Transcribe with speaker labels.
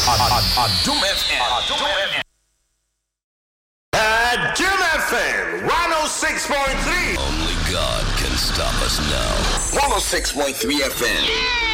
Speaker 1: Adum FM.
Speaker 2: Adum FM 106.3.
Speaker 1: Only God can stop us now. 106.3 FM.